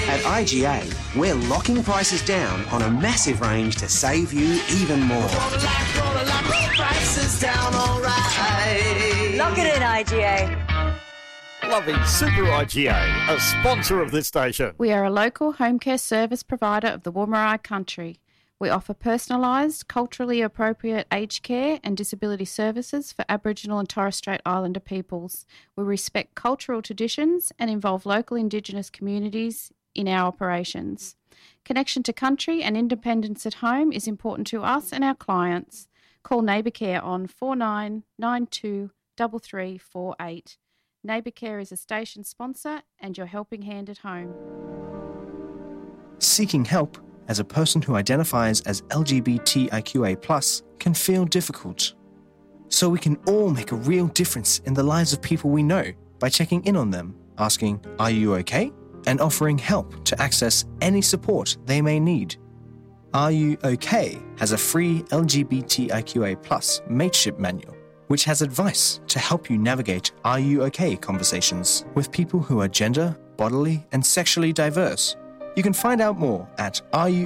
At IGA, we're locking prices down on a massive range to save you even more. Prices down, all right. Lock it in, IGA. Loving Super IGA, a sponsor of this station. We are a local home care service provider of the Woomera country. We offer personalised, culturally appropriate aged care and disability services for Aboriginal and Torres Strait Islander peoples. We respect cultural traditions and involve local Indigenous communities in our operations. Connection to country and independence at home is important to us and our clients. Call Neighbour Care on 4992 3348. Neighbour Care is a station sponsor and your helping hand at home. Seeking help as a person who identifies as LGBTIQA+ can feel difficult. So we can all make a real difference in the lives of people we know by checking in on them, asking, "Are you okay?" and offering help to access any support they may need. Are You OK has a free LGBTIQA+ mateship manual, which has advice to help you navigate Are You OK conversations with people who are gender, bodily and sexually diverse. You can find out more at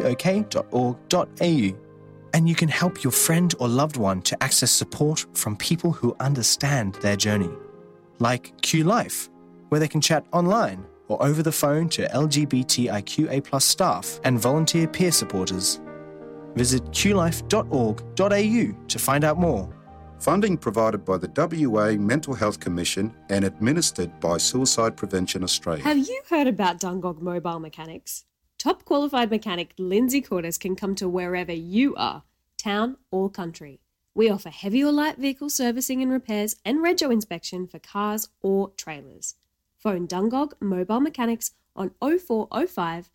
areyouok.org.au, and you can help your friend or loved one to access support from people who understand their journey, like Q Life, where they can chat online or over the phone to LGBTIQA+ staff and volunteer peer supporters. Visit qlife.org.au to find out more. Funding provided by the WA Mental Health Commission and administered by Suicide Prevention Australia. Have you heard about Dungog Mobile Mechanics? Top qualified mechanic Lindsay Cordes can come to wherever you are, town or country. We offer heavy or light vehicle servicing and repairs and rego inspection for cars or trailers. Phone Dungog Mobile Mechanics on 0405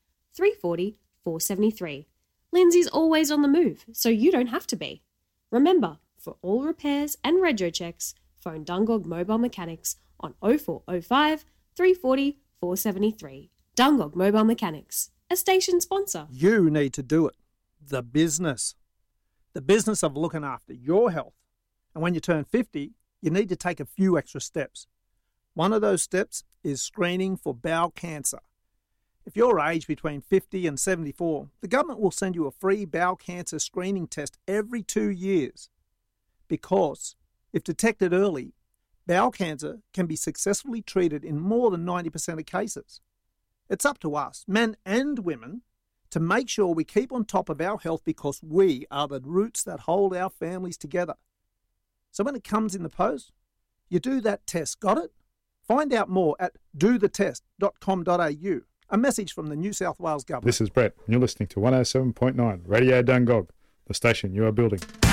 340 473. Lindsay's always on the move, so you don't have to be. Remember, for all repairs and rego checks, phone Dungog Mobile Mechanics on 0405 340 473. Dungog Mobile Mechanics, a station sponsor. You need to do it. The business. The business of looking after your health. And when you turn 50, you need to take a few extra steps. One of those steps is screening for bowel cancer. If you're aged between 50 and 74, the government will send you a free bowel cancer screening test every 2 years. Because, if detected early, bowel cancer can be successfully treated in more than 90% of cases. It's up to us, men and women, to make sure we keep on top of our health because we are the roots that hold our families together. So when it comes in the post, you do that test. Got it? Find out more at dothetest.com.au. A message from the New South Wales Government. This is Brett, and you're listening to 107.9 Radio Dungog, the station you are building.